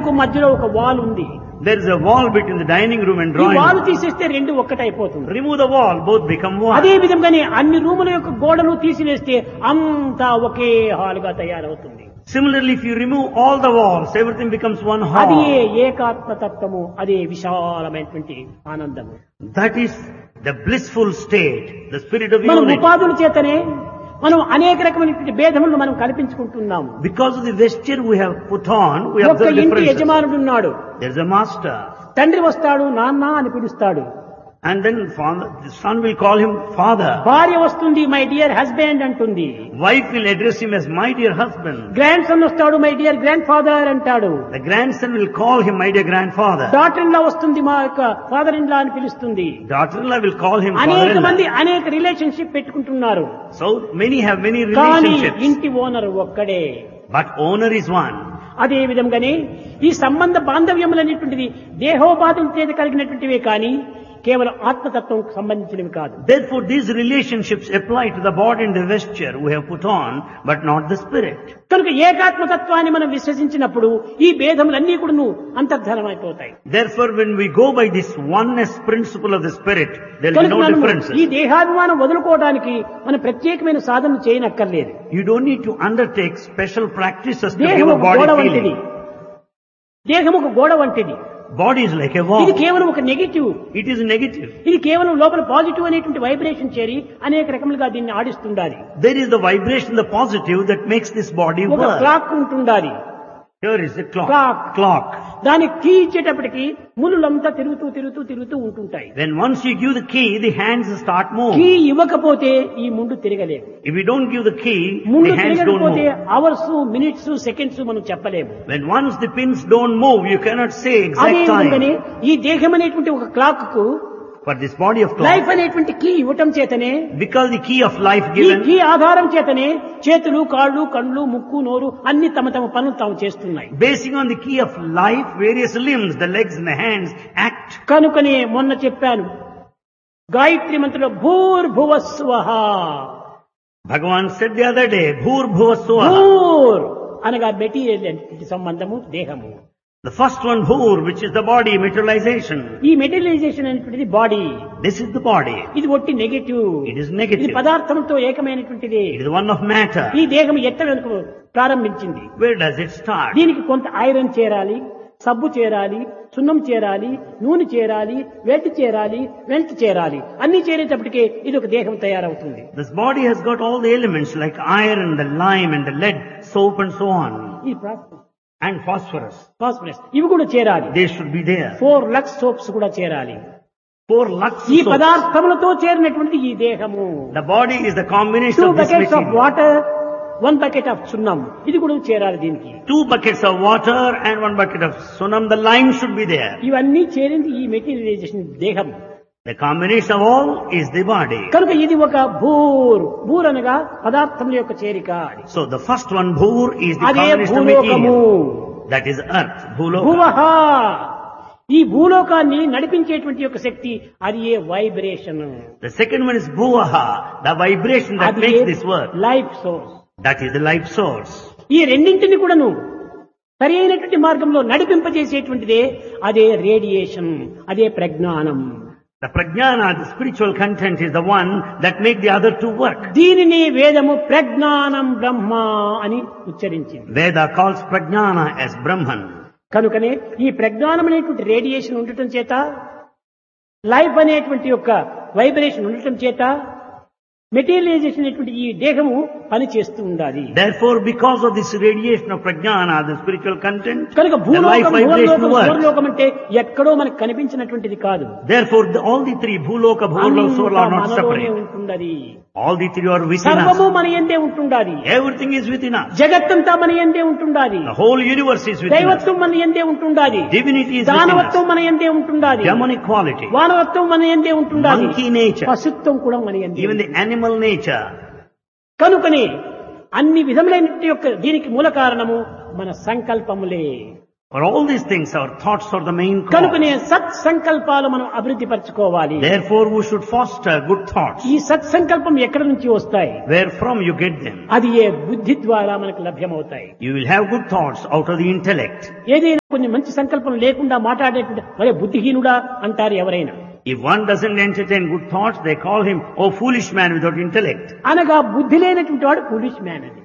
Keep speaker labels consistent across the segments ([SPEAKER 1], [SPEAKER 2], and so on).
[SPEAKER 1] Room కు మధ్యలో ఒక వాల్ ఉంది.
[SPEAKER 2] There is a wall between the dining room and
[SPEAKER 1] ఈ
[SPEAKER 2] drawing
[SPEAKER 1] వాల్
[SPEAKER 2] room.
[SPEAKER 1] తీసేస్తే రెండు ఒక్కటైపోతుంది.
[SPEAKER 2] Remove the wall, both become
[SPEAKER 1] అదే
[SPEAKER 2] one.
[SPEAKER 1] విధంగానే అన్ని రూముల యొక్క గోడలు తీసివేస్తే అంతా ఒకే హాల్ గా తయారవుతుంది.
[SPEAKER 2] Similarly, if you remove all the walls, everything becomes one
[SPEAKER 1] అది
[SPEAKER 2] hall.
[SPEAKER 1] ఏకాత్మతత్వము, అదే విశాలమైనటువంటి ఆనందము.
[SPEAKER 2] That is the blissful state, the spirit of
[SPEAKER 1] మన
[SPEAKER 2] unity.
[SPEAKER 1] ఉపాధుల చేతనే మనం అనేక రకమైనటువంటి భేదములను మనం కల్పించుకుంటున్నాము.
[SPEAKER 2] Because of the vesture we have put on, we
[SPEAKER 1] ఒక్క
[SPEAKER 2] observe
[SPEAKER 1] ఇంటి
[SPEAKER 2] differences.
[SPEAKER 1] యజమానుడు ఉన్నాడు.
[SPEAKER 2] There is a master.
[SPEAKER 1] తండ్రి వస్తాడు, నాన్న అని పిలుస్తాడు.
[SPEAKER 2] And then the son will call him father.
[SPEAKER 1] భార్య వస్తుంది, మై డియర్ హస్బెండ్ అంటుంది.
[SPEAKER 2] Wife will address him as my dear husband.
[SPEAKER 1] Grand son వస్తాడు, మై డియర్ గ్రాండ్ ఫాదర్ అంటాడు.
[SPEAKER 2] The grandson will call him my dear grandfather.
[SPEAKER 1] Daughter in law వస్తుంది, మా యొక్క father in law అని పిలుస్తుంది.
[SPEAKER 2] Daughter-in-law will call him
[SPEAKER 1] అనేక
[SPEAKER 2] father-in-law.
[SPEAKER 1] మంది అనేక రిలేషన్షిప్ పెట్టుకుంటున్నారు.
[SPEAKER 2] So many have many
[SPEAKER 1] కానీ
[SPEAKER 2] relationships.
[SPEAKER 1] ఇంటి ఓనర్ ఒక్కడే.
[SPEAKER 2] But owner is one.
[SPEAKER 1] అదే విధంగానే ఈ సంబంధ బాంధవ్యములు అనేటువంటిది దేహోపాధుల చేత కలిగినటువంటివే కానీ కేవలం ఆత్మతత్వం సంబంధించినవి కాదు.
[SPEAKER 2] Therefore these relationships apply to the body and the vesture we have put on, but not the spirit.
[SPEAKER 1] కనుక ఏకాత్మతత్వాన్ని మనం విశ్వసించినప్పుడు ఈ భేదములన్నీ కూడా అంతర్ధానమైపోతాయి.
[SPEAKER 2] Therefore when we go by this oneness principle of the spirit, there will be
[SPEAKER 1] కనుక
[SPEAKER 2] no
[SPEAKER 1] మనము
[SPEAKER 2] differences.
[SPEAKER 1] ఈ దేహాభిమానం వదులుకోవడానికి మనం ప్రత్యేకమైన సాధన చేయనక్కర్లేదు.
[SPEAKER 2] You don't need to undertake special practices to give
[SPEAKER 1] దేహం
[SPEAKER 2] a
[SPEAKER 1] ఒక గోడ
[SPEAKER 2] body
[SPEAKER 1] వంటిది.
[SPEAKER 2] feeling.
[SPEAKER 1] దేహం ఒక గోడ వంటిది.
[SPEAKER 2] Body is like a
[SPEAKER 1] ఇది
[SPEAKER 2] wall.
[SPEAKER 1] కేవలం ఒక నెగిటివ్.
[SPEAKER 2] It is negative.
[SPEAKER 1] ఇది కేవలం లోపల పాజిటివ్ అనేటువంటి వైబ్రేషన్ చేరి అనేక రకములుగా దీన్ని ఆడిస్తుండాలి.
[SPEAKER 2] There is the vibration, the positive that makes this body
[SPEAKER 1] ఒక
[SPEAKER 2] work.
[SPEAKER 1] క్లాక్ ఉంటుండాలి.
[SPEAKER 2] Here is the clock.
[SPEAKER 1] Clock. దానికి కీ ఇచ్చేటప్పటికి ముళ్ళంతా తిరుగుతూ ఉంటుంటాయి.
[SPEAKER 2] When once you give the key, the hands start
[SPEAKER 1] key
[SPEAKER 2] moving.
[SPEAKER 1] ఇవ్వకపోతే ఈ ముందు తిరగలేదు.
[SPEAKER 2] If you don't give the key,
[SPEAKER 1] ముందు
[SPEAKER 2] the hands don't
[SPEAKER 1] తిరగకపోతే
[SPEAKER 2] move.
[SPEAKER 1] Hours, minutes, seconds మనం చెప్పలేము.
[SPEAKER 2] When once the pins don't move, you cannot say
[SPEAKER 1] అదే
[SPEAKER 2] exact
[SPEAKER 1] విధంగానే
[SPEAKER 2] time.
[SPEAKER 1] ఈ దేహం అనేటువంటి ఒక క్లాక్ కు
[SPEAKER 2] For this body of
[SPEAKER 1] life
[SPEAKER 2] clock,
[SPEAKER 1] అనేటువంటి కీ ఇవ్వటం చేతనే,
[SPEAKER 2] because the key of life
[SPEAKER 1] ఈ
[SPEAKER 2] given,
[SPEAKER 1] కీ ఆధారం చేతనే చేతులు, కాళ్ళు, కళ్ళు, ముక్కు, నోరు అన్ని తమ పనులు తాము చేస్తున్నాయి.
[SPEAKER 2] basing on the key of life, various limbs, the legs and the hands act.
[SPEAKER 1] కనుకనే మొన్న చెప్పాను, గాయత్రి మంత్రంలో భూర్భువస్వః.
[SPEAKER 2] Bhagavan said the other day, Bhur Bhuvaswa.
[SPEAKER 1] భూర్ అనగా మెటీరియల్ సంబంధము, దేహము.
[SPEAKER 2] The first one, Bhur, which is the body, materialization.
[SPEAKER 1] ఈ materialisation అనేటువంటిది body.
[SPEAKER 2] This is the body.
[SPEAKER 1] ఇది ఒట్టి నెగటివ్.
[SPEAKER 2] It is
[SPEAKER 1] ఇది
[SPEAKER 2] negative.
[SPEAKER 1] పదార్థంతో ఏకమైనటువంటిది.
[SPEAKER 2] It is one of matter.
[SPEAKER 1] ఈ దేహం ఎట్ట వెనుక ప్రారంభించింది.
[SPEAKER 2] Where does it start?
[SPEAKER 1] దీనికి కొంత ఐరన్ చేరాలి, సబ్బు చేరాలి, సున్నం చేరాలి, నూనె చేరాలి, వెల్ట్ చేరాలి. అన్ని చేరేటప్పటికే ఇది ఒక దేహం తయారవుతుంది.
[SPEAKER 2] This body has got all the elements like iron, the lime and the lead, soap and so on.
[SPEAKER 1] ఈ ప్రాసెస్
[SPEAKER 2] And phosphorus.
[SPEAKER 1] ఇవి కూడా చేరాలి.
[SPEAKER 2] They should be there.
[SPEAKER 1] 4 Lux soaps కూడా చేరాలి.
[SPEAKER 2] 4 lux
[SPEAKER 1] ఈ
[SPEAKER 2] soaps.
[SPEAKER 1] పదార్థములతో చేరినటువంటి ఈ దేహము.
[SPEAKER 2] The body is the combination
[SPEAKER 1] 2
[SPEAKER 2] of this
[SPEAKER 1] buckets of
[SPEAKER 2] material.
[SPEAKER 1] Water, 1 bucket of సున్నం, ఇది కూడా చేరాలి దీనికి.
[SPEAKER 2] 2 buckets of water and 1 bucket of sunam. The lime should be there.
[SPEAKER 1] ఇవన్నీ చేరింది ఈ మెటీరియలైజేషన్ దేహం.
[SPEAKER 2] The combination of all is the body.
[SPEAKER 1] కనుక ఇది ఒక భూర్ అనగా పదార్థముల యొక్క చేరిక.
[SPEAKER 2] So the first one, Bhur, is the
[SPEAKER 1] అదే
[SPEAKER 2] combination of
[SPEAKER 1] భూలోకము.
[SPEAKER 2] material. That is earth, Bhuloka.
[SPEAKER 1] భువః. ఈ భూలోకాన్ని నడిపించేటువంటి యొక్క శక్తి అది ఏ vibration.
[SPEAKER 2] The second one is Bhuvaha, the vibration that
[SPEAKER 1] అది
[SPEAKER 2] makes this work.
[SPEAKER 1] Life source.
[SPEAKER 2] That is the life source.
[SPEAKER 1] ఈ రెండింటిని కూడాను సరి అయినటువంటి మార్గంలో నడిపింపజేసేటువంటిదే అదే రేడియేషన్, అదే ప్రజ్ఞానం.
[SPEAKER 2] The prajnana, the spiritual content, is the one that make the other two work.
[SPEAKER 1] దీనిని వేదము ప్రజ్ఞానం బ్రహ్మ అని ఉచ్చరించింది.
[SPEAKER 2] Veda calls prajnana as Brahman.
[SPEAKER 1] కనుకనే ఈ ప్రజ్ఞానం అనేటువంటి రేడియేషన్ ఉండటం చేత, లైఫ్ అనేటువంటి యొక్క వైబ్రేషన్ ఉండటం చేత మెటీరియలైజేషన్ అనేటువంటి ఈ దేహము పని చేస్తూ ఉండాలి.
[SPEAKER 2] Therefore, because of this radiation of prajnana, the spiritual content,
[SPEAKER 1] కనుక
[SPEAKER 2] the life
[SPEAKER 1] భూలోకం,
[SPEAKER 2] vibration
[SPEAKER 1] భూలోకం,
[SPEAKER 2] works.
[SPEAKER 1] స్వర్లోకం అంటే ఎక్కడో మనకు కనిపించినటువంటిది కాదు.
[SPEAKER 2] Therefore, all the three, Bhuloka, Bhurloka, Surla, are not
[SPEAKER 1] మనలోనే
[SPEAKER 2] separate.
[SPEAKER 1] ఉంటున్నది.
[SPEAKER 2] All the three are within
[SPEAKER 1] సర్వము
[SPEAKER 2] us.
[SPEAKER 1] మన యందే ఉంటుండాలి.
[SPEAKER 2] Everything is within us.
[SPEAKER 1] జగత్తంతా మన యందే ఉంటుండాలి.
[SPEAKER 2] The whole universe is within us.
[SPEAKER 1] దైవత్వం మన యందే ఉంటుండాలి.
[SPEAKER 2] Divinity is within
[SPEAKER 1] దానవత్వం
[SPEAKER 2] us.
[SPEAKER 1] మన యందే ఉంటుండాలి.
[SPEAKER 2] Demonic quality.
[SPEAKER 1] వానవత్వం మన యందే ఉంటుండాలి.
[SPEAKER 2] Monkey nature.
[SPEAKER 1] పశుత్వం కూడా మన యందే.
[SPEAKER 2] Even the animal nature.
[SPEAKER 1] కనుకనే అన్ని విధములైన యొక్క దీనికి మూల కారణము మన సంకల్పములే.
[SPEAKER 2] For all these things, our thoughts are the main
[SPEAKER 1] కనుకనే
[SPEAKER 2] cause.
[SPEAKER 1] సత్సంకల్పాలు మనం అభివృద్ధి పరచుకోవాలి.
[SPEAKER 2] Therefore, we should foster good thoughts.
[SPEAKER 1] ఈ సత్సంకల్పం ఎక్కడి నుంచి వస్తాయి?
[SPEAKER 2] Where from you get them?
[SPEAKER 1] అది ఏ బుద్ధి ద్వారా మనకు లభ్యమవుతాయి.
[SPEAKER 2] You will have good thoughts out of the intellect.
[SPEAKER 1] ఏదైనా కొన్ని మంచి సంకల్పం లేకుండా మాట్లాడేటువంటి మరే బుద్ధిహీనుడా అంటారు ఎవరైనా.
[SPEAKER 2] If one doesn't entertain good thoughts, they call him, oh, foolish man without intellect.
[SPEAKER 1] అనగా బుద్ధి లేనటువంటి వాడు ఫూలిష్ మ్యాన్ అని.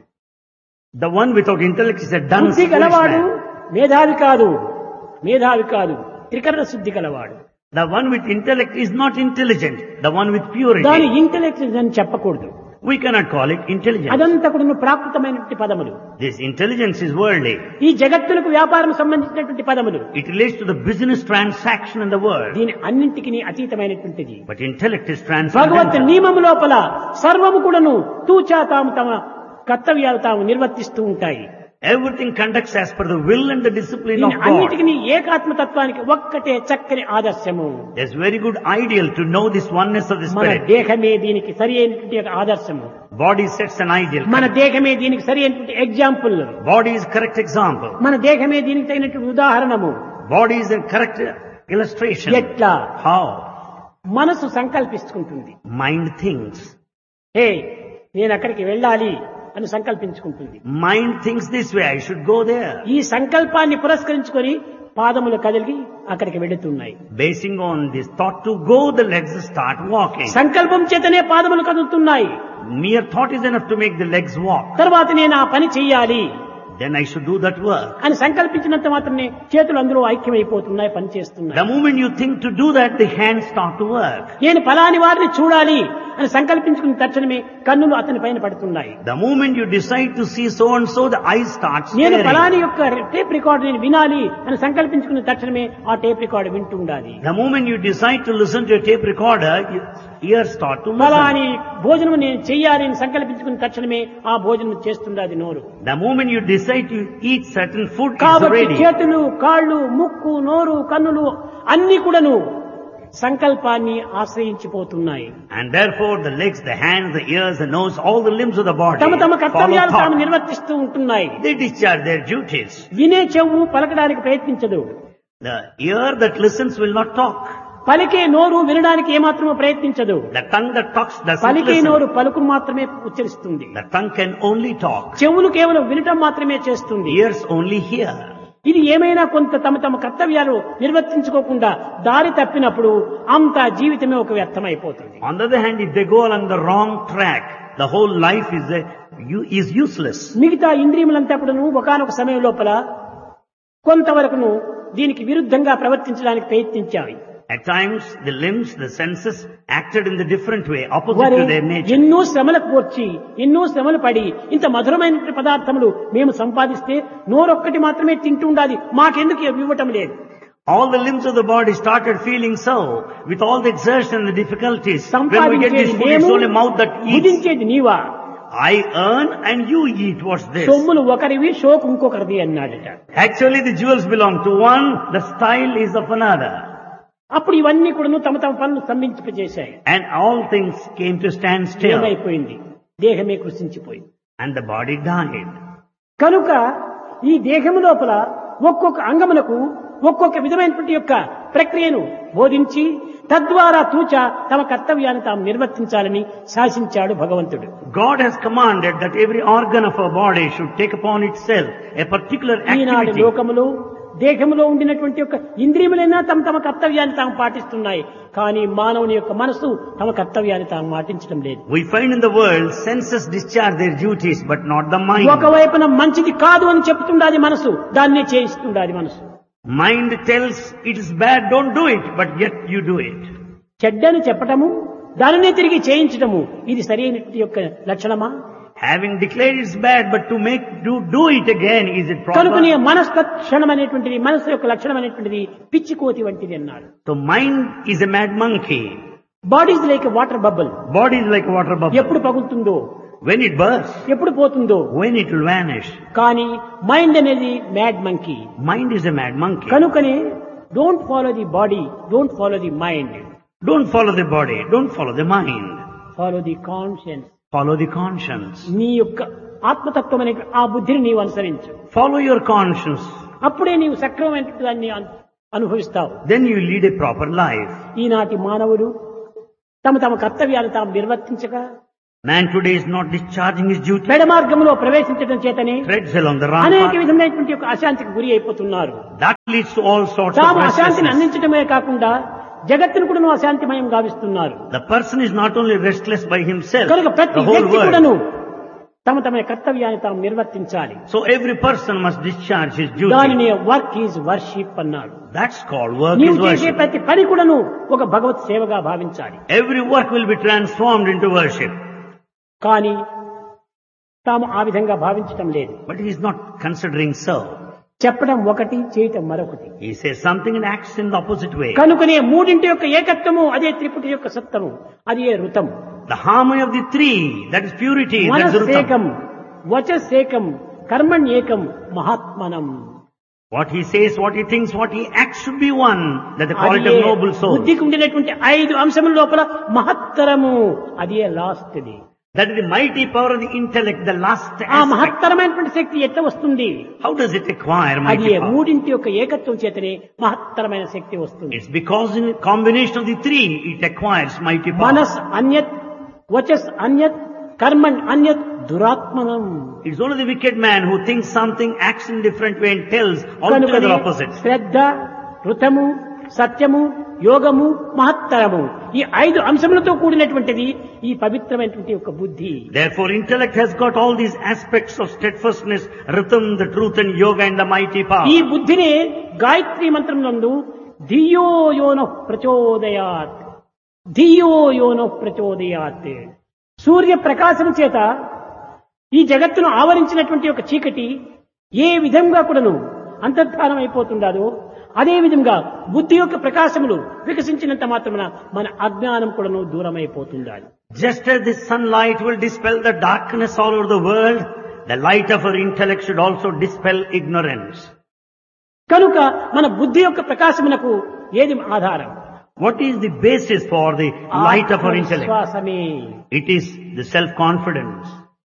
[SPEAKER 2] The one without intellect is a dunce
[SPEAKER 1] బుద్ధి
[SPEAKER 2] foolish
[SPEAKER 1] గలవాడు
[SPEAKER 2] man.
[SPEAKER 1] మేధావి కాదు, మేధావి కాదు, త్రికరణ శుద్ధి గలవాడు.
[SPEAKER 2] The one with intellect is not intelligent. The one with purity.
[SPEAKER 1] దాని ఇంటెలెక్ట్ అని చెప్పకూడదు.
[SPEAKER 2] We cannot call it intelligence.
[SPEAKER 1] అదంతా కూడా ప్రాకృతమైనటువంటి పదములు.
[SPEAKER 2] This intelligence is worldly.
[SPEAKER 1] ఈ జగత్తులకు వ్యాపారం సంబంధించినటువంటి పదములు.
[SPEAKER 2] It relates to the business transaction in the world.
[SPEAKER 1] దీని అన్నింటికి అతీతమైనటువంటిది.
[SPEAKER 2] But intellect is
[SPEAKER 1] Bhagwat
[SPEAKER 2] transcendental.
[SPEAKER 1] నియమము లోపల సర్వము కూడాను తూచా తాము తమ కర్తవ్యాలు తాము నిర్వర్తిస్తూ ఉంటాయి.
[SPEAKER 2] Everything conducts as per the will and the discipline
[SPEAKER 1] దీని
[SPEAKER 2] of God.
[SPEAKER 1] అన్నిటికీ ఏకాత్మతత్వానికి ఒక్కటే చక్కని ఆదర్శము.
[SPEAKER 2] There's very good ideal to know this oneness of the
[SPEAKER 1] మన
[SPEAKER 2] spirit.
[SPEAKER 1] దేహమే దీనికి సరి అయినటువంటి ఒక ఆదర్శము.
[SPEAKER 2] Body sets an ideal.
[SPEAKER 1] మన దేహమే దీనికి సరి అయినటువంటి example.
[SPEAKER 2] Body is correct example.
[SPEAKER 1] మన దేహమే దీనికి తగినటువంటి ఉదాహరణము.
[SPEAKER 2] Body is a correct illustration.
[SPEAKER 1] ఎట్లా?
[SPEAKER 2] How?
[SPEAKER 1] మనసు సంకల్పిస్తుంటుంది.
[SPEAKER 2] Mind thinks.
[SPEAKER 1] హే, నేను అక్కడికి వెళ్ళాలి అని సంకల్పించుకుంటుంది.
[SPEAKER 2] Mind thinks this way, I should go there.
[SPEAKER 1] ఈ సంకల్పాన్ని పురస్కరించుకొని పాదములు కదిలి అక్కడికి వెళుతున్నాయి.
[SPEAKER 2] Basing on this thought to go, the legs start walking.
[SPEAKER 1] సంకల్పం చేతనే పాదములు కదులుతున్నాయి.
[SPEAKER 2] Mere thought is enough to make the legs walk.
[SPEAKER 1] తర్వాత నేను ఆ పని చెయ్యాలి
[SPEAKER 2] Then I should do that work.
[SPEAKER 1] అని సంకల్పించినంత మాత్రమే చేతులు అందులో ఐక్యమైపోతున్నాయి, పని చేస్తున్నాయి.
[SPEAKER 2] The moment you think to do that, the hands start to work.
[SPEAKER 1] నేను ఫలాని వారిని చూడాలి అని సంకల్పించుకున్న తక్షణమే కన్నులు అతని పైన పడుతున్నాయి.
[SPEAKER 2] The moment you decide to see so and so, the eyes start
[SPEAKER 1] నేను
[SPEAKER 2] staring.
[SPEAKER 1] ఫలాని యొక్క టేప్ రికార్డు నేను వినాలి అని సంకల్పించుకున్న తక్షణమే ఆ టేప్ రికార్డు వింటూ ఉండాలి.
[SPEAKER 2] The moment you decide to listen to a tape recorder, your ears start to listen.
[SPEAKER 1] ఫలాని భోజనం నేను చెయ్యాలి అని సంకల్పించుకున్న తక్షణమే ఆ భోజనం చేస్తుండాది నోరు.
[SPEAKER 2] The moment you decide to eat certain food, it's
[SPEAKER 1] కాబట్టి
[SPEAKER 2] ready.
[SPEAKER 1] చేతులు, కాళ్ళు, ముక్కు, నోరు, కన్నులు అన్ని కూడాను సంకల్పాన్ని ఆశ్రయించిపోతున్నాయి.
[SPEAKER 2] And therefore the legs, the hands, the ears, the nose, all the limbs of the body
[SPEAKER 1] తమ తమ
[SPEAKER 2] follow
[SPEAKER 1] కర్తవ్యాలు తాము
[SPEAKER 2] thought.
[SPEAKER 1] నిర్వర్తిస్తూ ఉంటున్నాయి.
[SPEAKER 2] They discharge their duties.
[SPEAKER 1] వినే చెవు పలకడానికి ప్రయత్నించదు.
[SPEAKER 2] The ear that listens will not talk.
[SPEAKER 1] పలికే నోరు వినడానికి ఏమాత్రమూ ప్రయత్నించదు.
[SPEAKER 2] The tongue that talks doesn't
[SPEAKER 1] పలికే
[SPEAKER 2] listen.
[SPEAKER 1] నోరు పలుకును మాత్రమే ఉచ్చరిస్తుంది.
[SPEAKER 2] The tongue can only talk.
[SPEAKER 1] చెవులు కేవలం వినటం మాత్రమే చేస్తుంది.
[SPEAKER 2] Ears only hear.
[SPEAKER 1] ఇది ఏమైనా కొంత తమ తమ కర్తవ్యాలు నిర్వర్తించుకోకుండా దారి తప్పినప్పుడు అంతా జీవితమే ఒక వ్యర్థమైపోతుంది.
[SPEAKER 2] On the other hand, if they go along the wrong track, the whole life is useless.
[SPEAKER 1] మిగతా ఇంద్రియములంతా కూడాను ఒకానొక సమయం లోపల కొంతవరకును దీనికి విరుద్ధంగా ప్రవర్తించడానికి ప్రయత్నించాయి.
[SPEAKER 2] At times, the limbs, the senses acted in the different way, opposite
[SPEAKER 1] వారి
[SPEAKER 2] to their nature.
[SPEAKER 1] ఎన్నో శ్రమలకు వచ్చి ఎన్నో శ్రమలు పడి ఇంత మధురమైన పదార్థములు మేము సంపాదిస్తే నోరొక్కటి మాత్రమే తింటూ ఉండాలి, మాకెందుకు ఇవ్వటం లేదు.
[SPEAKER 2] All the limbs of the body started feeling so, with all the exertion and the difficulties. When we get this
[SPEAKER 1] సంపాదించేది
[SPEAKER 2] food, it's
[SPEAKER 1] మేము,
[SPEAKER 2] only mouth that eats.
[SPEAKER 1] భుజించేది Neeva.
[SPEAKER 2] I earn and you eat. What's this?
[SPEAKER 1] సొమ్ములు ఒకరివి, షోకు ఇంకొకరిది అన్నాడట.
[SPEAKER 2] Actually, the jewels belong to one, the style is of another.
[SPEAKER 1] అప్పుడు ఇవన్నీ కూడా తమ తమ పనులు స్తంభింపజేశాయి.
[SPEAKER 2] And all things came to stand still.
[SPEAKER 1] ఏమైపోయింది? దేహమే కృషించిపోయింది.
[SPEAKER 2] And the body died.
[SPEAKER 1] కనుక ఈ దేహము లోపల ఒక్కొక్క అంగమునకు ఒక్కొక్క విధమైనటువంటి యొక్క ప్రక్రియను బోధించి తద్వారా తూచ తమ కర్తవ్యాన్ని తాము నిర్వర్తించాలని శాసించాడు భగవంతుడు.
[SPEAKER 2] God has commanded that every organ of our body should take upon itself a particular
[SPEAKER 1] Eenadu
[SPEAKER 2] activity.
[SPEAKER 1] లోకములో దేహంలో ఉండినటువంటి యొక్క ఇంద్రియములైనా తమ తమ కర్తవ్యాన్ని తాము పాటిస్తున్నాయి, కానీ మానవుని యొక్క మనసు తమ కర్తవ్యాన్ని తాము పాటించడం లేదు.
[SPEAKER 2] We find in the world senses discharge their duties, but not the mind.
[SPEAKER 1] ఒకవైపున మంచిది కాదు అని చెప్తుండాది మనసు, దాన్నే చేయిస్తుండాది మనసు.
[SPEAKER 2] Mind tells it is bad, don't do it, but yet you do it.
[SPEAKER 1] చెడ్డని చెప్పటము, దానినే తిరిగి చేయించటము, ఇది సరైనటువంటి యొక్క లక్షణమా?
[SPEAKER 2] Having declared it's bad, but to do it again, is it
[SPEAKER 1] కనుకనే
[SPEAKER 2] proper?
[SPEAKER 1] మనస్లక్షణం అనేటువంటిది, మనసు యొక్క లక్షణం అనేటువంటిది పిచ్చి కోతి వంటిది అన్నాడు.
[SPEAKER 2] So mind is a mad monkey.
[SPEAKER 1] Body is like water bubble.
[SPEAKER 2] Body is like a water bubble.
[SPEAKER 1] ఎప్పుడు పగులుతుందో,
[SPEAKER 2] When it bursts,
[SPEAKER 1] ఎప్పుడు పోతుందో.
[SPEAKER 2] when it will vanish.
[SPEAKER 1] కానీ మైండ్ అనేది mad monkey.
[SPEAKER 2] Mind is a mad monkey.
[SPEAKER 1] కనుకనే don't follow the body, don't follow the mind,
[SPEAKER 2] Don't follow the body, don't follow the mind.
[SPEAKER 1] Follow the conscience.
[SPEAKER 2] Follow the conscience.
[SPEAKER 1] నీ యొక్క ఆత్మతత్వం అనే ఆ బుద్ధిని నీవు అనుసరించు.
[SPEAKER 2] Follow your conscience
[SPEAKER 1] అప్పుడే నీవు సక్రమమైన దాన్ని అనుభవిస్తావు.
[SPEAKER 2] Then you lead a proper life.
[SPEAKER 1] ఈనాటి మానవుడు తమ తమ కర్తవ్యాలు తాము నిర్వర్తించక
[SPEAKER 2] Man today is not discharging his duty.
[SPEAKER 1] పెడ మార్గంలో ప్రవేశించడం చేతనే
[SPEAKER 2] Treads along the wrong
[SPEAKER 1] అనేక
[SPEAKER 2] path.
[SPEAKER 1] విధమైనటువంటి ఒక అశాంతికి గురి అయిపోతున్నారు.
[SPEAKER 2] That leads to all sorts of
[SPEAKER 1] తాము అశాంతిని
[SPEAKER 2] restlessness.
[SPEAKER 1] అందించడమే కాకుండా జగత్తును కూడా అశాంతిమయం గావిస్తున్నారు.
[SPEAKER 2] The person is not only restless by himself,
[SPEAKER 1] కనుక ప్రతి
[SPEAKER 2] the whole
[SPEAKER 1] వ్యక్తి
[SPEAKER 2] world.
[SPEAKER 1] కూడాను తమ తమ కర్తవ్యాన్ని తాము నిర్వర్తించాలి.
[SPEAKER 2] So every person must discharge his duty.
[SPEAKER 1] దానిని వర్క్ ఈజ్ వర్షిప్ అన్నాడు.
[SPEAKER 2] That's called work
[SPEAKER 1] నీవు
[SPEAKER 2] is
[SPEAKER 1] చేసే
[SPEAKER 2] worship.
[SPEAKER 1] ప్రతి పని కూడాను ఒక భగవత్ సేవగా భావించాలి.
[SPEAKER 2] Every work will be transformed into worship.
[SPEAKER 1] కానీ తాము ఆ విధంగా భావించటం లేదు.
[SPEAKER 2] But he is not considering so.
[SPEAKER 1] చెప్పడం ఒకటి, చేయటం మరొకటి.
[SPEAKER 2] He says something and acts in the opposite way.
[SPEAKER 1] కనుకనే మూడింటి యొక్క ఏకత్వము అదే త్రిపుటి యొక్క సత్వము, అదే ఋతం.
[SPEAKER 2] The harmony of the three, that is purity, that's
[SPEAKER 1] మనస్సేకం,
[SPEAKER 2] Rutam.
[SPEAKER 1] వచస్సేకం, కర్మణ్యేకం, మహాత్మనం.
[SPEAKER 2] What he says, what he thinks, what he acts should be one. That's the quality
[SPEAKER 1] అదే
[SPEAKER 2] of noble soul.
[SPEAKER 1] బుద్ధికి ఉండినటువంటి 5 అంశముల లోపల మహత్తరము, అదే last the.
[SPEAKER 2] That is the mighty power of the intellect, the last
[SPEAKER 1] ఆ
[SPEAKER 2] aspect.
[SPEAKER 1] మహత్తరమైనటువంటి శక్తి ఎట్లా వస్తుంది?
[SPEAKER 2] How does it acquire
[SPEAKER 1] అది
[SPEAKER 2] mighty power?
[SPEAKER 1] మూడింటి యొక్క ఏకత్వం చేతనే మహత్తరమైన శక్తి వస్తుంది.
[SPEAKER 2] It's because in combination of the three, it acquires mighty power.
[SPEAKER 1] మనస్ అన్యత్, వచస్ అన్యత్, కర్మణ్ అన్యత్, దురాత్మనం.
[SPEAKER 2] It's only the wicked man who thinks something, acts in different way and tells altogether
[SPEAKER 1] కనుకనే
[SPEAKER 2] opposites.
[SPEAKER 1] శ్రద్ధ, ఋతము, సత్యము, యోగము, మహత్తరము, ఈ 5 అంశములతో కూడినటువంటిది ఈ పవిత్రమైనటువంటి యొక్క బుద్ధి.
[SPEAKER 2] Therefore, intellect has got all these aspects of steadfastness, rhythm, the truth and yoga and the mighty power.
[SPEAKER 1] ఈ బుద్ధిని గాయత్రి మంత్రం నందు ధియో యోనః ప్రచోదయాత్, ధియో యోనః ప్రచోదయాత్, సూర్య ప్రకాశం చేత ఈ జగత్తును ఆవరించినటువంటి ఒక చీకటి ఏ విధంగా కూడాను అంతర్ధానం అయిపోతుండాలో అదే విధంగా బుద్ధి యొక్క ప్రకాశములు వికసించినంత మాత్రమున మన అజ్ఞానం కూడాను దూరం అయిపోతుండాలి.
[SPEAKER 2] Just as the sunlight will dispel the darkness all over the world, the light of our intellect should also dispel ignorance.
[SPEAKER 1] కనుక మన బుద్ధి యొక్క ప్రకాశమునకు ఏది ఆధారం?
[SPEAKER 2] What is the basis for the light of our intellect?
[SPEAKER 1] ఆత్మవిశ్వాసమే.
[SPEAKER 2] It is the self-confidence.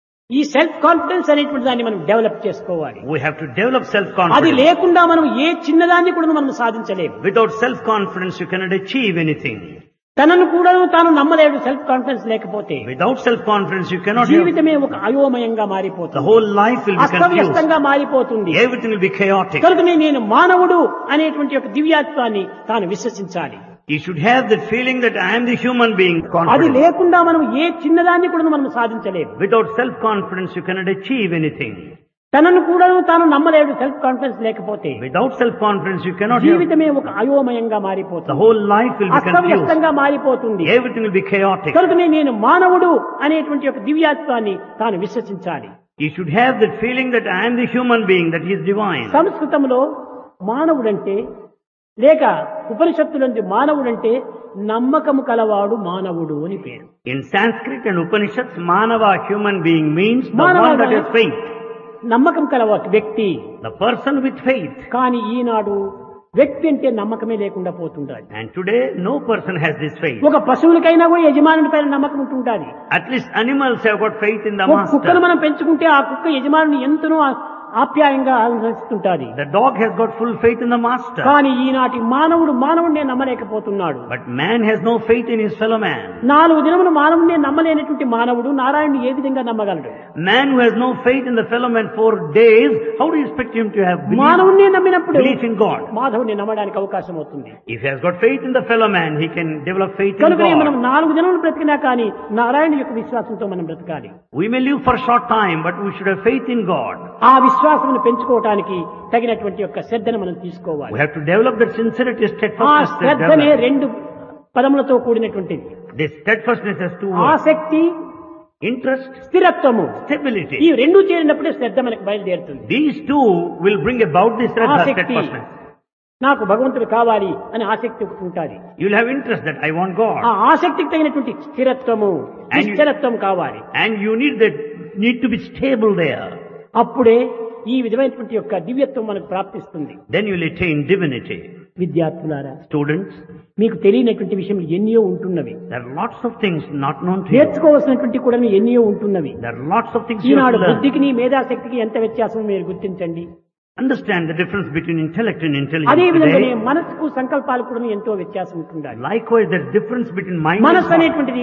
[SPEAKER 1] ఈ self confidence అనేటువంటి దాన్ని మనం డెవలప్ చేసుకోవాలి.
[SPEAKER 2] We have to develop
[SPEAKER 1] అది
[SPEAKER 2] self-confidence.
[SPEAKER 1] లేకుండా మనం ఏ చిన్నదాన్ని కూడా మనం సాధించలేము.
[SPEAKER 2] Without self-confidence, you cannot achieve anything.
[SPEAKER 1] తనను కూడా తాను నమ్మలేడు సెల్ఫ్ కాన్ఫిడెన్స్ లేకపోతే.
[SPEAKER 2] Without self-confidence, you cannot have,
[SPEAKER 1] జీవితమే ఒక అయోమయంగా
[SPEAKER 2] the
[SPEAKER 1] మారిపోతుంది,
[SPEAKER 2] whole life will be confused.
[SPEAKER 1] అస్తవ్యస్తంగా మారిపోతుంది.
[SPEAKER 2] Everything will be chaotic.
[SPEAKER 1] కనుకనే నేను మానవుడు అనేటువంటి ఒక దివ్యాత్వాన్ని తాను విశ్వసించాలి.
[SPEAKER 2] You should have the feeling that I am the human being.
[SPEAKER 1] అది
[SPEAKER 2] Confidence.
[SPEAKER 1] లేకుండా మనం ఏ చిన్నదాన్ని కూడా మనం సాధించలేము.
[SPEAKER 2] Without self-confidence, you cannot achieve anything.
[SPEAKER 1] తనను కూడా తాను నమ్మలేడు సెల్ఫ్ కాన్ఫిడెన్స్ లేకపోతే.
[SPEAKER 2] Without self-confidence, you cannot have,
[SPEAKER 1] జీవితమే ఒక అయోమయంగా
[SPEAKER 2] the
[SPEAKER 1] మారిపోతుంది,
[SPEAKER 2] whole life will be confused.
[SPEAKER 1] అస్తవ్యస్తంగా మారిపోతుంది.
[SPEAKER 2] Everything will be chaotic.
[SPEAKER 1] కనుకనే నేను మానవుడు అనేటువంటి ఒక దివ్యాత్వాన్ని తాను విశ్వసించాలి.
[SPEAKER 2] You should have the feeling that I am the human being, that he is divine.
[SPEAKER 1] సంస్కృతంలో మానవుడంటే లేక ఉపనిషత్తులందు మానవుడంటే నమ్మకము కలవాడు మానవుడు అని పేరు.
[SPEAKER 2] In Sanskrit and Upanishads, Manava, human being, means the
[SPEAKER 1] Manava
[SPEAKER 2] one that has faith.
[SPEAKER 1] నమ్మకం కలవాడు వ్యక్తి.
[SPEAKER 2] The person with faith.
[SPEAKER 1] కానీ ఈనాడు వ్యక్తి అంటే నమ్మకమే లేకుండా పోతుండాలి.
[SPEAKER 2] And today, no person has this faith.
[SPEAKER 1] ఒక పశువులకైనా కూడా యజమానుడి పైన నమ్మకం ఉంటుంటాది.
[SPEAKER 2] At least animals have got faith in the
[SPEAKER 1] ఒక కుక్కను
[SPEAKER 2] master.
[SPEAKER 1] మనం పెంచుకుంటే ఆ కుక్క యజమానుని ఎంతనో ఆప్యాయంగా ఆలోచిస్తుంటాది.
[SPEAKER 2] The dog has got full faith in the master.
[SPEAKER 1] కానీ ఈనాటి మానవుడినే నమ్మలేకపోతున్నాడు.
[SPEAKER 2] But man has no faith in his fellow man.
[SPEAKER 1] 4 దినములు మానవుడినే నమ్మలేనటువంటి మానవుడు నారాయణుని ఏ విధంగా నమ్మగలడు?
[SPEAKER 2] Man who has no faith in the fellow man for days, how do you expect him to have
[SPEAKER 1] మానవుడినే నమ్మినప్పుడు
[SPEAKER 2] belief in God?
[SPEAKER 1] మాధవుడిని నమ్మడానికి అవకాశం అవుతుంది.
[SPEAKER 2] If he has got faith in the fellow man, he can develop faith in
[SPEAKER 1] కనుక మనం
[SPEAKER 2] God.
[SPEAKER 1] 4 దినములు బ్రతికినా కానీ నారాయణ యొక్క విశ్వాసంతో మనం బ్రతకాలి.
[SPEAKER 2] We may live for a short time, but we should have faith in God.
[SPEAKER 1] ఆ విశ్వాసమును పెంచుకోవటానికి తగినటువంటి యొక్క శ్రద్ధను మనం తీసుకోవాలి.
[SPEAKER 2] We have to develop that sincerity,
[SPEAKER 1] ఆ
[SPEAKER 2] steadfastness. that
[SPEAKER 1] శ్రద్ధనే
[SPEAKER 2] develops.
[SPEAKER 1] 2 పదములతో కూడినటువంటిది.
[SPEAKER 2] This steadfastness has 2 words.
[SPEAKER 1] ఆసక్తి,
[SPEAKER 2] Interest,
[SPEAKER 1] స్థిరత్వము.
[SPEAKER 2] stability.
[SPEAKER 1] ఈ 2 చేరినప్పుడే శ్రద్ధ మనకు బయలుదేరుతుంది.
[SPEAKER 2] These 2 will bring about this
[SPEAKER 1] ఆసక్తి,
[SPEAKER 2] steadfastness.
[SPEAKER 1] నాకు భగవంతుడు కావాలి అని ఆసక్తి ఒకటి ఉంటుంది.
[SPEAKER 2] You'll have interest that I want God.
[SPEAKER 1] ఆ ఆసక్తికి తగినటువంటి స్థిరత్వము, నిశ్చలత్వం కావాలి.
[SPEAKER 2] And you need to be stable there.
[SPEAKER 1] అప్పుడే ఈ విధమైనటువంటి యొక్క దివ్యత్వం మనకు ప్రాప్తిస్తుంది.
[SPEAKER 2] Then you'll attain divinity.
[SPEAKER 1] విద్యార్థులారా,
[SPEAKER 2] Students,
[SPEAKER 1] మీకు తెలియనటువంటి విషయం ఎన్నో ఉంటున్నవి.
[SPEAKER 2] there are lots of things not known to you.
[SPEAKER 1] నేర్చుకోవాల్సినటువంటి కూడా ఎన్నో ఉంటున్నవి.
[SPEAKER 2] There are lots of things you have
[SPEAKER 1] Eenadu
[SPEAKER 2] to learn.
[SPEAKER 1] బుద్ధికి మేధాశక్తికి ఎంత వ్యత్యాసం మీరు గుర్తించండి.
[SPEAKER 2] Understand the difference between intellect and intelligence
[SPEAKER 1] అదే విధంగానే
[SPEAKER 2] today.
[SPEAKER 1] మనసుకు సంకల్పాలు కూడా ఎంతో వ్యత్యాసం ఉంటుండాలి.
[SPEAKER 2] Likewise, there's difference between mind and
[SPEAKER 1] మనసు
[SPEAKER 2] heart.
[SPEAKER 1] అనేటువంటిది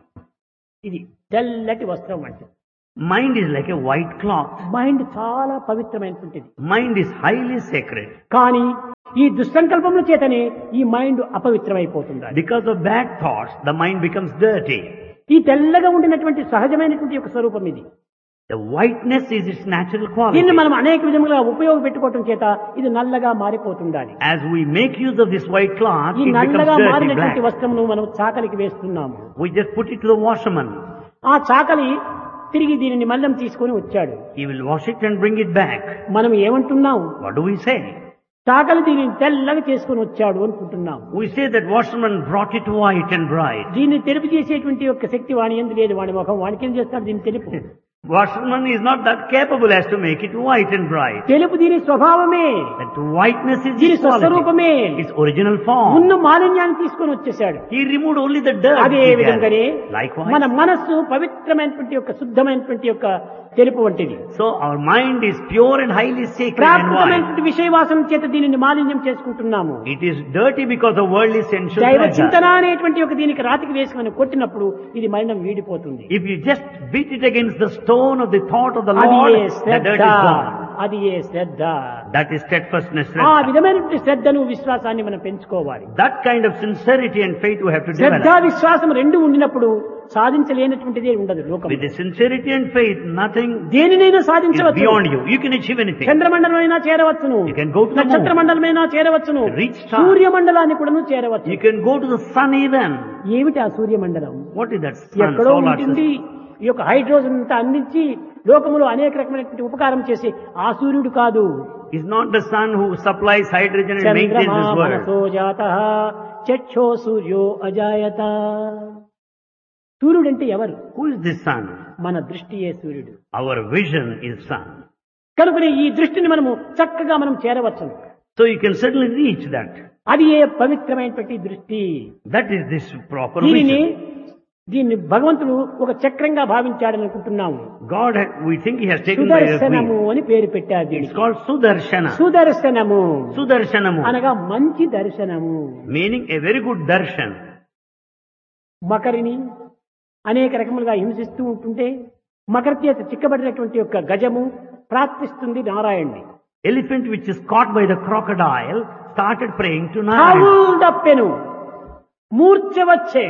[SPEAKER 1] ఇది తెల్లటి వస్త్రం అంటే.
[SPEAKER 2] Mind is like a white cloth.
[SPEAKER 1] Mind చాలా పవిత్రమైనటువంటిది.
[SPEAKER 2] Mind is highly sacred.
[SPEAKER 1] కానీ ఈ దుస్సంకల్పముల చేతనే ఈ mind అపవిత్రమైపోతుంది.
[SPEAKER 2] Because of bad thoughts, the mind becomes dirty.
[SPEAKER 1] ఈ తెల్లగా ఉండినటువంటి సహజమైనటువంటి ఒక స్వరూపం ఇది.
[SPEAKER 2] The whiteness is its natural quality.
[SPEAKER 1] దీన్ని మనం అనేక విధములుగా ఉపయోగపెట్టుకోవటం చేత ఇది నల్లగా మారిపోతుండాలి.
[SPEAKER 2] As we make use of this white cloth,
[SPEAKER 1] ఈ
[SPEAKER 2] it becomes
[SPEAKER 1] నల్లగా
[SPEAKER 2] dirty
[SPEAKER 1] మారినటువంటి
[SPEAKER 2] black.
[SPEAKER 1] వస్త్రమును మనం చాకలికి వేస్తున్నాము.
[SPEAKER 2] We just put it to the washerman.
[SPEAKER 1] ఆ చాకలి తిరిగి దీనిని మల్లం తీసుకొని వచ్చాడు.
[SPEAKER 2] He will wash it and bring it back.
[SPEAKER 1] మనం ఏమంటున్నాం?
[SPEAKER 2] What do we say?
[SPEAKER 1] చాకలి దీనిని తెల్లగా చేసుకొని వచ్చాడు అనుకుంటున్నాం.
[SPEAKER 2] We say that washerman brought it white and bright.
[SPEAKER 1] దీన్ని తెలుపు చేసేటువంటి యొక్క శక్తి వాణి ఎందు లేదు. వాడి ముఖం వానికి ఏం చేస్తాడు? దీన్ని తెలుపు.
[SPEAKER 2] Washerman is not that capable as to make it white and bright.
[SPEAKER 1] తెలుపు దీని స్వభావమే,
[SPEAKER 2] That whiteness is
[SPEAKER 1] దీని
[SPEAKER 2] its quality.
[SPEAKER 1] స్వస్వరూపమే.
[SPEAKER 2] Its original form.
[SPEAKER 1] ఉన్న మాలిన్యాన్ని తీసుకొని వచ్చేసాడు.
[SPEAKER 2] He removed only the dirt.
[SPEAKER 1] అదే
[SPEAKER 2] he
[SPEAKER 1] విధంగానే
[SPEAKER 2] gathered. Likewise.
[SPEAKER 1] మన మనస్సు పవిత్రమైనటువంటి యొక్క శుద్ధమైనటువంటి యొక్క తెలుపు వంటిది.
[SPEAKER 2] So our mind is pure and highly sacred and white.
[SPEAKER 1] ప్రాకృతమైనటువంటి విషయవాసన చేత దీనిని మాలిన్యం చేసుకుంటున్నాము.
[SPEAKER 2] It is dirty because of worldly sensual
[SPEAKER 1] దైవ
[SPEAKER 2] pleasure.
[SPEAKER 1] చింతన అనేటువంటి ఒక దీనికి రాతికి వేసి మనం కొట్టినప్పుడు ఇది మలినం వీడిపోతుంది.
[SPEAKER 2] If you just beat it against the stone of the thought of the
[SPEAKER 1] అది
[SPEAKER 2] Lord,
[SPEAKER 1] A
[SPEAKER 2] the
[SPEAKER 1] Shraddha,
[SPEAKER 2] dirt is gone.
[SPEAKER 1] అది ఏ శ్రద్ధ.
[SPEAKER 2] That is steadfastness.
[SPEAKER 1] ఆ విధమైనటువంటి శ్రద్ధను విశ్వాసాన్ని మనం పెంచుకోవాలి.
[SPEAKER 2] That kind of sincerity and faith we have to
[SPEAKER 1] Shraddha
[SPEAKER 2] develop.
[SPEAKER 1] విశ్వాసం రెండు ఉండినప్పుడు సాధించలేనటువంటిదే ఉండదు లోకం.
[SPEAKER 2] With the sincerity and faith, nothing
[SPEAKER 1] దేనినైనా
[SPEAKER 2] is
[SPEAKER 1] సాధించవచ్చు.
[SPEAKER 2] beyond you. You can achieve anything.
[SPEAKER 1] చంద్రమండలమైనా చేరవచ్చును,
[SPEAKER 2] You can go to the moon.
[SPEAKER 1] నక్షత్ర మండలమైనా చేరవచ్చును,
[SPEAKER 2] Reach star.
[SPEAKER 1] సూర్యమండలాన్ని కూడాను చేరవచ్చు.
[SPEAKER 2] You can go to the sun even.
[SPEAKER 1] ఏమిటి ఆ సూర్యమండలం?
[SPEAKER 2] What is that sun?
[SPEAKER 1] ఎక్కడో
[SPEAKER 2] Solar
[SPEAKER 1] ఉంటుంది.
[SPEAKER 2] system.
[SPEAKER 1] ఈ యొక్క హైడ్రోజన్ అంతా అందించి లోకములో అనేక రకమైనటువంటి ఉపకారం చేసి ఆ సూర్యుడు కాదు.
[SPEAKER 2] Is not the sun who supplies hydrogen and maintains
[SPEAKER 1] చంద్రమా
[SPEAKER 2] this world.
[SPEAKER 1] మనసో జాతః చక్షో సూర్యో అజాయత. సూర్యుడంటే ఎవరు?
[SPEAKER 2] Who is this sun?
[SPEAKER 1] మన దృష్టియే సూర్యుడు.
[SPEAKER 2] Our vision is sun.
[SPEAKER 1] కనుకనే ఈ దృష్టిని మనము చక్కగా మనం చేరవచ్చు.
[SPEAKER 2] So you can certainly reach that.
[SPEAKER 1] అది ఏ పవిత్రమైనటువంటి దృష్టి.
[SPEAKER 2] That is this proper
[SPEAKER 1] దీనిని
[SPEAKER 2] vision.
[SPEAKER 1] దీన్ని భగవంతుడు ఒక చక్రంగా భావించాడని అనుకుంటున్నాము.
[SPEAKER 2] God, we think He has taken by a
[SPEAKER 1] సుదర్శనము
[SPEAKER 2] wheel.
[SPEAKER 1] అని పేరు పెట్టారు
[SPEAKER 2] It's
[SPEAKER 1] దీనికి.
[SPEAKER 2] called Sudarshana.
[SPEAKER 1] సుదర్శనము
[SPEAKER 2] Sudarshanamu.
[SPEAKER 1] అనగా మంచి దర్శనము.
[SPEAKER 2] Meaning a very good darshan.
[SPEAKER 1] మకరిని అనేక రకములుగా హింసిస్తూ ఉంటుంటే మకర చేత చిక్కబడినటువంటి యొక్క గజము ప్రార్థిస్తుంది నారాయణ్ణి.
[SPEAKER 2] Elephant which is caught by the crocodile started praying to Narayan.
[SPEAKER 1] కావులు దప్పెను మూర్ఛ వచ్చే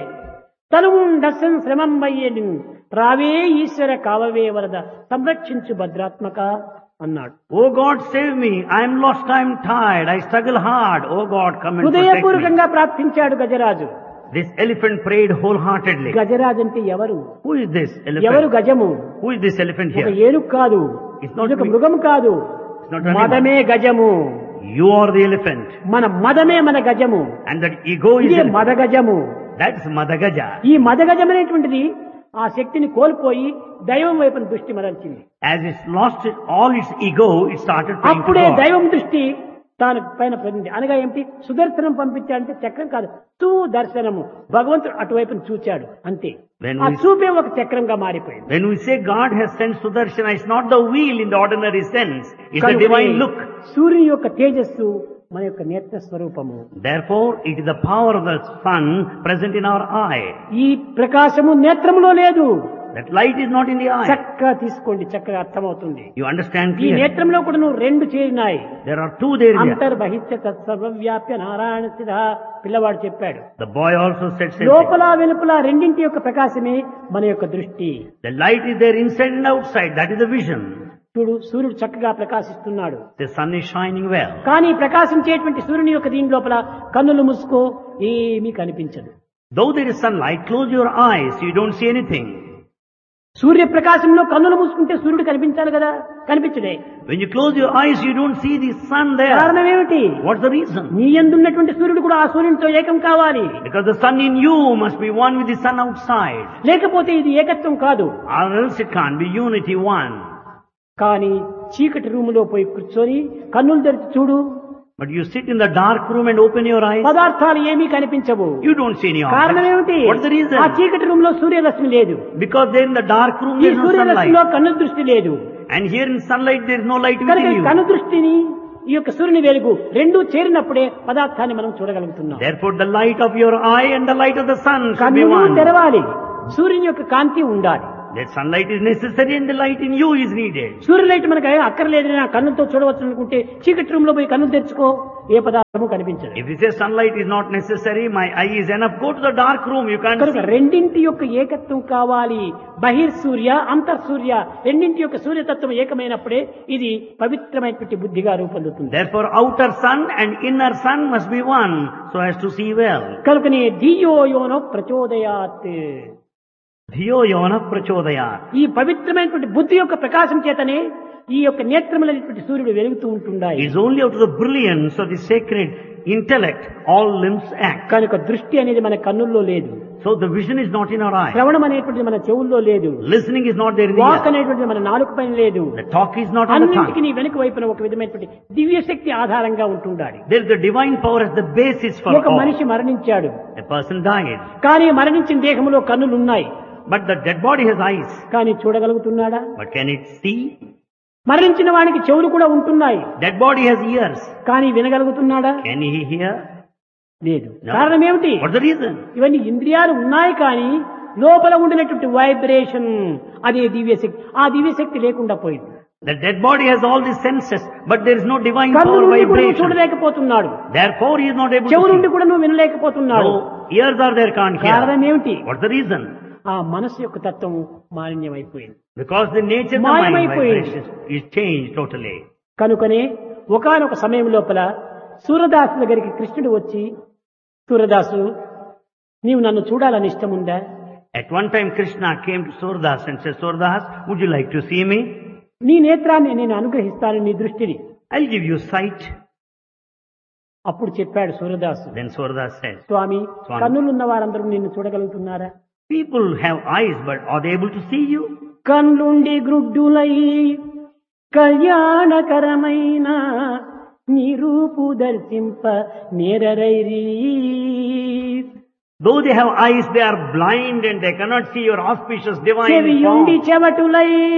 [SPEAKER 1] తనుండసన్ శ్రమం వయ్యను రావే ఈశ్వర కావవే వరద సంరక్షించు భద్రాత్మక అన్నాడు.
[SPEAKER 2] Oh God, save me. I am lost, I am tired. I struggle hard. Oh God, come and protect me.
[SPEAKER 1] హృదయపూర్వకంగా ప్రార్థించాడు Gajaraju.
[SPEAKER 2] This elephant prayed wholeheartedly.
[SPEAKER 1] Gajaraju అంటే ఎవరు?
[SPEAKER 2] Who is this
[SPEAKER 1] ఎవరు
[SPEAKER 2] elephant?
[SPEAKER 1] గజము?
[SPEAKER 2] Who is this elephant
[SPEAKER 1] ఒక
[SPEAKER 2] here?
[SPEAKER 1] ఏనుగు కాదు,
[SPEAKER 2] It's not
[SPEAKER 1] ఇది ఒక
[SPEAKER 2] me.
[SPEAKER 1] మృగం కాదు,
[SPEAKER 2] It's not an animal.
[SPEAKER 1] మదమే గజము.
[SPEAKER 2] You are the elephant.
[SPEAKER 1] మన మదమే మన గజము.
[SPEAKER 2] And that ego is
[SPEAKER 1] ఇదే
[SPEAKER 2] elephant.
[SPEAKER 1] మద గజము.
[SPEAKER 2] That's Madagaja.
[SPEAKER 1] ఈ మద గజం అనేటువంటిది ఆ శక్తిని కోల్పోయి దైవం వైపున దృష్టి మరల్చింది.
[SPEAKER 2] As it's lost all its ego, it started praying to
[SPEAKER 1] అప్పుడే
[SPEAKER 2] God.
[SPEAKER 1] దైవం దృష్టి తాను పైన పడింది. అనగా ఏమిటి? సుదర్శనం పంపించాడంటే చక్రం కాదు, సుదర్శనము. భగవంతుడు అటువైపున చూచాడు అంతే.
[SPEAKER 2] When
[SPEAKER 1] ఆ
[SPEAKER 2] we-
[SPEAKER 1] చూపే ఒక చక్రంగా మారిపోయింది.
[SPEAKER 2] When we say God has sent Sudarshana, it's not the wheel in the ordinary sense. It's a
[SPEAKER 1] కనుకనే
[SPEAKER 2] divine look.
[SPEAKER 1] సూర్యుని యొక్క తేజస్సు మన యొక్క నేత్ర స్వరూపము.
[SPEAKER 2] Therefore, it is the power of the sun present in our eye.
[SPEAKER 1] ఈ ప్రకాశము నేత్రములో లేదు.
[SPEAKER 2] That light is not in the eye.
[SPEAKER 1] చక్కగా తీసుకోండి, చక్కగా అర్థమవుతుంది.
[SPEAKER 2] You understand
[SPEAKER 1] ఈ
[SPEAKER 2] clearly.
[SPEAKER 1] నేత్రంలో కూడా నువ్వు రెండు చేరినాయి.
[SPEAKER 2] There are two there.
[SPEAKER 1] అంతర్బహిష్య తత్సర్వవ్యాప్య Narayana స్థిత. పిల్లవాడు చెప్పాడు.
[SPEAKER 2] The boy also said same thing.
[SPEAKER 1] లోపల వెలుపల రెండింటి యొక్క ప్రకాశమే మన యొక్క దృష్టి.
[SPEAKER 2] The light is there inside and outside. That is the vision.
[SPEAKER 1] చూడు, సూర్యుడు చక్కగా ప్రకాశిస్తున్నాడు.
[SPEAKER 2] The sun is shining well.
[SPEAKER 1] కానీ ప్రకాశించేటువంటి సూర్యుని యొక్క దీని లోపల కన్నులు మూసుకో, ఏమీ కనిపించదు.
[SPEAKER 2] Though there is sunlight, close your eyes. You don't see anything.
[SPEAKER 1] సూర్యప్రకాశంలో కన్నులు మూసుకుంటే సూర్యుడు కనిపించాలి కదా, కనిపించడే.
[SPEAKER 2] When you close your eyes, you don't see the sun there.
[SPEAKER 1] కారణం ఏమిటి?
[SPEAKER 2] What's the reason?
[SPEAKER 1] నీ యందున్నటువంటి సూర్యుడు కూడా ఆ సూర్యునితో ఏకం కావాలి.
[SPEAKER 2] Because the sun in you must be one with the sun outside.
[SPEAKER 1] లేకపోతే ఇది ఏకత్వం కాదు.
[SPEAKER 2] Or else it can't be unity one.
[SPEAKER 1] కానీ చీకటి రూములో పోయి కూర్చొని కన్నులు తెరిచి చూడు,
[SPEAKER 2] But you sit in the dark room and open your eyes.
[SPEAKER 1] పదార్థాలు ఏమీ కనిపించవు.
[SPEAKER 2] You don't see any
[SPEAKER 1] కారణం
[SPEAKER 2] objects.
[SPEAKER 1] ఏమిటి?
[SPEAKER 2] What's the reason?
[SPEAKER 1] ఆ చీకటి రూమ్ లో సూర్యరశ్మి లేదు.
[SPEAKER 2] Because there in the dark room
[SPEAKER 1] ఈ
[SPEAKER 2] there is no
[SPEAKER 1] సూర్యరశ్మిలో
[SPEAKER 2] sunlight.
[SPEAKER 1] కన్ను దృష్టి లేదు.
[SPEAKER 2] And here in sunlight there is no light
[SPEAKER 1] కనుక
[SPEAKER 2] within you.
[SPEAKER 1] కన్ను దృష్టిని ఈ యొక్క సూర్యుని వెలుగు రెండూ చేరినప్పుడే పదార్థాన్ని మనం చూడగలుగుతున్నాం.
[SPEAKER 2] Therefore the light of your eye and the light of the sun should be
[SPEAKER 1] కన్నులు
[SPEAKER 2] one.
[SPEAKER 1] తెరవాలి, సూర్యుని యొక్క కాంతి ఉండాలి.
[SPEAKER 2] The sunlight is necessary and the light in you is needed.
[SPEAKER 1] Surya light మనకు అక్కర్లేదు, నా కన్నుతో చూడవచ్చు అనుకుంటే చీకటి రూమ్ లో పోయి కన్నులు తెరుచుకో, ఏ పదార్థము కనిపించదు.
[SPEAKER 2] If you say sunlight is not necessary, my eye is enough, go to the dark room, you can't
[SPEAKER 1] కనుక
[SPEAKER 2] see.
[SPEAKER 1] రెండింటి యొక్క ఏకత్వం కావాలి. బహిర్ సూర్య అంతర్ సూర్య రెండింటి యొక్క సూర్యతత్వం ఏకమైనప్పుడే ఇది పవిత్రమైనటువంటి బుద్ధిగా రూపొందుతుంది.
[SPEAKER 2] Therefore outer sun and inner sun must be one so as to see well.
[SPEAKER 1] కనుకనే ధియో యోనో ప్రచోదయాత్,
[SPEAKER 2] Dhiyo yona prachodayat.
[SPEAKER 1] ఈ పవిత్రమైనటువంటి బుద్ధి యొక్క ప్రకాశం చేతనే ఈ యొక్క నేత్రములైనటువంటి సూర్యుడు వెలుగుతూ ఉంటున్నాయి.
[SPEAKER 2] It is only out of the brilliance of the sacred intellect all limbs act.
[SPEAKER 1] కనుక దృష్టి అనేది మన కన్నుల్లో లేదు,
[SPEAKER 2] So the vision is not in our eye.
[SPEAKER 1] శ్రవణం అనేటువంటిది మన చెవుల్లో లేదు,
[SPEAKER 2] Listening is not there in the
[SPEAKER 1] walk
[SPEAKER 2] ear.
[SPEAKER 1] అనేటువంటిది మన నాలుక పైన లేదు.
[SPEAKER 2] The talk is not on the
[SPEAKER 1] అన్నింటికి
[SPEAKER 2] tongue.
[SPEAKER 1] నీ వెనుక వైపున ఒక విధమైనటువంటి దివ్య శక్తి ఆధారంగా ఉంటుండాలి.
[SPEAKER 2] There is the divine power as the basis for
[SPEAKER 1] ఒక
[SPEAKER 2] all.
[SPEAKER 1] మనిషి మరణించాడు,
[SPEAKER 2] A person died,
[SPEAKER 1] కానీ మరణించిన దేహంలో కన్నులు ఉన్నాయి,
[SPEAKER 2] but the dead body has eyes.
[SPEAKER 1] కానీ చూడగలుగుతున్నాడా?
[SPEAKER 2] But can it see?
[SPEAKER 1] మరణించిన వానికి చెవులు కూడా ఉంటున్నాయి,
[SPEAKER 2] Dead body has ears.
[SPEAKER 1] కానీ వినగలుగుతున్నాడా?
[SPEAKER 2] Can he hear?
[SPEAKER 1] లేదు.
[SPEAKER 2] No.
[SPEAKER 1] కారణం ఏమిటి?
[SPEAKER 2] What's the reason?
[SPEAKER 1] ఇవన్నీ ఇంద్రియాలు ఉన్నాయి, కానీ లోపల ఉండినటువంటి వైబ్రేషన్ అదే దివ్యశక్తి, ఆ దివ్యశక్తి లేకుండా పోయింది.
[SPEAKER 2] The dead body has all these senses, but there is no divine
[SPEAKER 1] కన్ను
[SPEAKER 2] power
[SPEAKER 1] నుండి కూడా నువ్వు
[SPEAKER 2] vibration.
[SPEAKER 1] చూడలేకపోతున్నాడు,
[SPEAKER 2] Therefore he is not able
[SPEAKER 1] చెవు
[SPEAKER 2] to
[SPEAKER 1] నుండి
[SPEAKER 2] see.
[SPEAKER 1] కూడా నువ్వు వినలేకపోతున్నాడు.
[SPEAKER 2] No, ears are there, can't
[SPEAKER 1] కారణం
[SPEAKER 2] hear.
[SPEAKER 1] ఏమిటి?
[SPEAKER 2] What's the reason?
[SPEAKER 1] ఆ మనస్సు యొక్క తత్వం మాలిన్యమైపోయింది.
[SPEAKER 2] Because the nature of the mind
[SPEAKER 1] మాయమైపోయింది.
[SPEAKER 2] vibration is changed totally.
[SPEAKER 1] కనుకనే ఒకానొక సమయం లోపల సూరదాసు దగ్గరికి కృష్ణుడు వచ్చి, సూరదాసు నీవు నన్ను చూడాలని ఇష్టం ఉందా?
[SPEAKER 2] At one time Krishna came to Surdas and said, Surdas, would you like to see me?
[SPEAKER 1] నీ నేత్రాన్ని నేను అనుగ్రహిస్తాను, నీ దృష్టిని.
[SPEAKER 2] I'll give you sight.
[SPEAKER 1] అప్పుడు చెప్పాడు సూరదాసు,
[SPEAKER 2] Then Surdas said,
[SPEAKER 1] స్వామి
[SPEAKER 2] స్వామి.
[SPEAKER 1] కన్నులున్న వారందరూ నిన్ను చూడగలుగుతున్నారా?
[SPEAKER 2] people have eyes, but are they able to see you?
[SPEAKER 1] కన్నుండి గ్రుడ్డులై కళ్యాణకరమైన నీ రూపు దర్శింప నేరరైరీ.
[SPEAKER 2] Though they have eyes, they are blind and they cannot see your auspicious divine
[SPEAKER 1] చెవియుండి
[SPEAKER 2] form.
[SPEAKER 1] చెవటులై